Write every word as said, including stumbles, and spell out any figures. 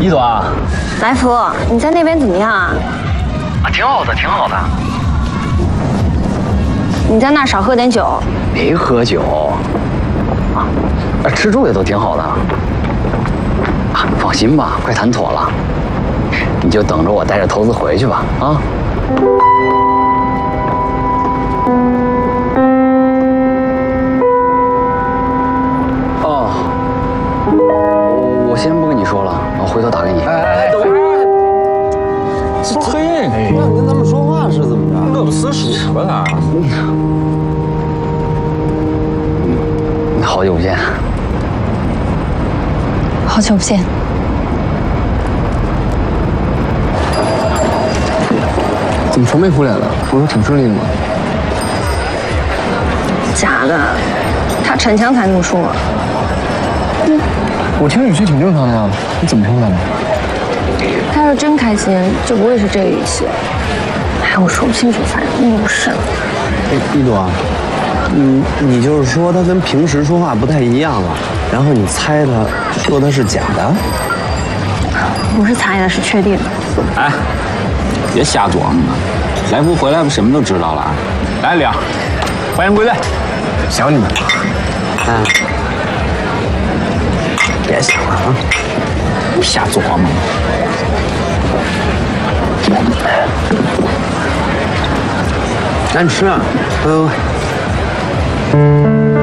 一朵啊， 来福，你在那边怎么样啊？ 啊，挺好的，挺好的。 你在那儿少喝点酒。 没喝酒。啊，吃住也都挺好的。啊，放心吧，快谈妥了。你就等着我带着头子回去吧，啊。哦，我先不跟你说了，我回头打给你。 哎哎，等会儿。嘿，让你跟咱们说话是怎么着？乐不思蜀吧他。 嗯，好久不见。 好久不见。 怎么愁眉苦脸的？不是挺顺利的吗？ 假的，他逞强才怒输了。 嗯，我听着语气挺正常的呀，你怎么判断的？ 他要是真开心，就不会是这个语气。哎，我说不清楚，反正那么不是。 哎，一朵，你你就是说他跟平时说话不太一样了，然后你猜他说他是假的？ 不是猜的，是确定的。 哎，别瞎琢磨了，来福回来不什么都知道了啊！来两，欢迎归来， 想你们了。 哎，别想了啊， 瞎琢磨。 赶紧吃啊！快快快！